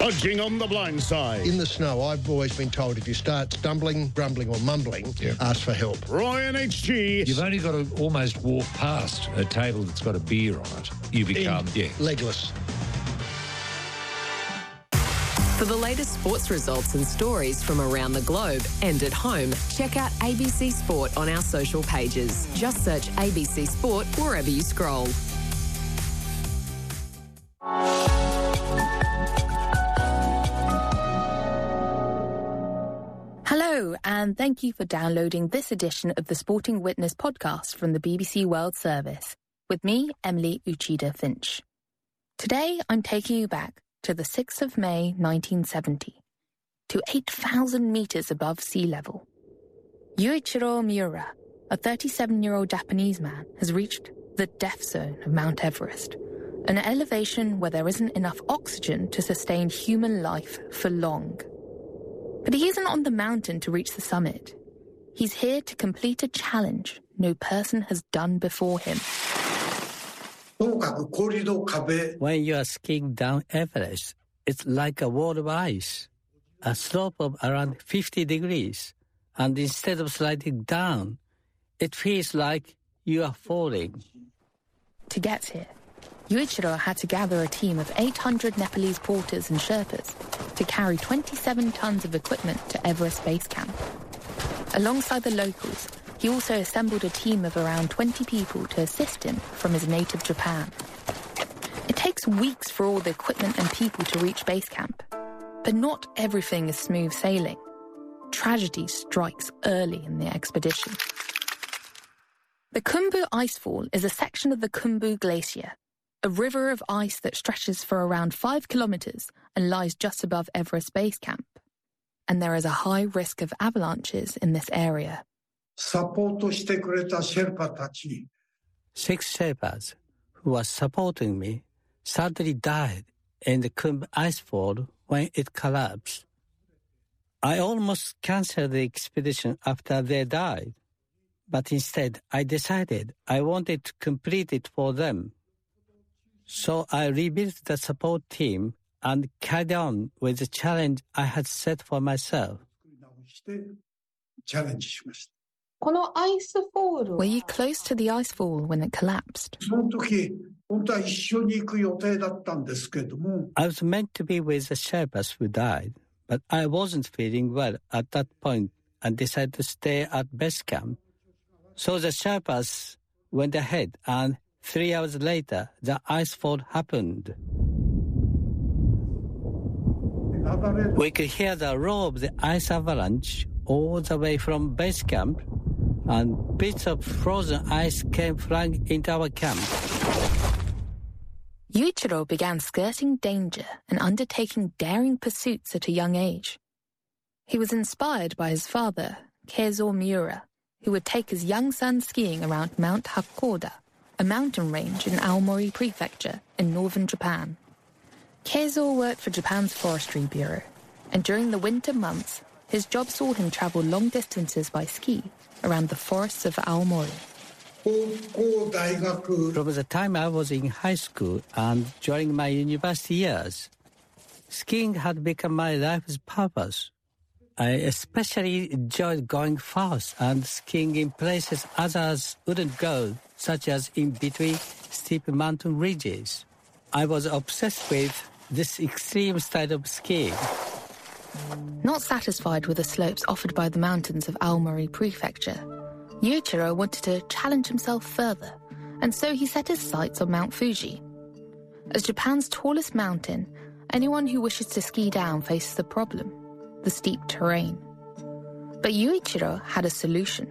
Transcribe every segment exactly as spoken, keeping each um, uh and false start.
Nudging on the blind side. In the snow, I've always been told if you start stumbling, grumbling or mumbling, yeah. ask for help. Roy and H G. You've only got to almost walk past a table that's got a beer on it. You become, In, yeah. legless. For the latest sports results and stories from around the globe and at home, check out A B C Sport on our social pages. Just search A B C Sport wherever you scroll. Hello, and thank you for downloading this edition of the Sporting Witness podcast from the B B C World Service. With me, Emily Uchida Finch. Today, I'm taking you back to the sixth of May nineteen seventy, to eight thousand metres above sea level. Yuichiro Miura, a thirty-seven-year-old Japanese man, has reached the death zone of Mount Everest, an elevation where there isn't enough oxygen to sustain human life for long. But he isn't on the mountain to reach the summit. He's here to complete a challenge no person has done before him. When you are skiing down Everest, it's like a wall of ice, a slope of around fifty degrees, and instead of sliding down, it feels like you are falling. To get here, Yuichiro had to gather a team of eight hundred Nepalese porters and Sherpas to carry twenty-seven tons of equipment to Everest Base Camp. Alongside the locals, he also assembled a team of around twenty people to assist him from his native Japan. It takes weeks for all the equipment and people to reach base camp, but not everything is smooth sailing. Tragedy strikes early in the expedition. The Khumbu Icefall is a section of the Khumbu Glacier, a river of ice that stretches for around five kilometres and lies just above Everest Base Camp. And there is a high risk of avalanches in this area. Six Sherpas who were supporting me suddenly died in the Khumbu Icefall when it collapsed. I almost cancelled the expedition after they died, but instead I decided I wanted to complete it for them. So I rebuilt the support team and carried on with the challenge I had set for myself. Were you close to the icefall when it collapsed? I was meant to be with the Sherpas who died, but I wasn't feeling well at that point and decided to stay at base camp. So the Sherpas went ahead, and three hours later, the icefall happened. We could hear the roar of the ice avalanche all the way from base camp, and bits of frozen ice came flying into our camp. Yuichiro began skirting danger and undertaking daring pursuits at a young age. He was inspired by his father, Keizo Miura, who would take his young son skiing around Mount Hakkōda, a mountain range in Aomori Prefecture in northern Japan. Keizo worked for Japan's Forestry Bureau, and during the winter months, his job saw him travel long distances by ski around the forests of Aomori. From the time I was in high school and during my university years, skiing had become my life's purpose. I especially enjoyed going fast and skiing in places others wouldn't go, such as in between steep mountain ridges. I was obsessed with this extreme style of skiing. Not satisfied with the slopes offered by the mountains of Aomori Prefecture, Yuichiro wanted to challenge himself further, and so he set his sights on Mount Fuji. As Japan's tallest mountain, anyone who wishes to ski down faces the problem, the steep terrain. But Yuichiro had a solution.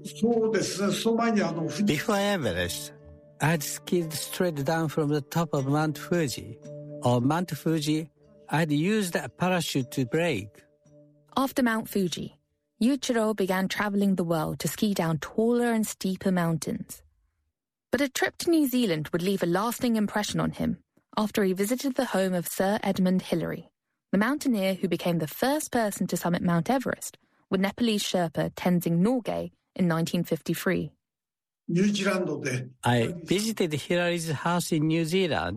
Before Everest, I had skied straight down from the top of Mount Fuji. On Mount Fuji, I had used a parachute to brake. After Mount Fuji, Yuichiro began travelling the world to ski down taller and steeper mountains. But a trip to New Zealand would leave a lasting impression on him after he visited the home of Sir Edmund Hillary, the mountaineer who became the first person to summit Mount Everest with Nepalese Sherpa Tenzing Norgay in nineteen fifty-three. I visited Hillary's house in New Zealand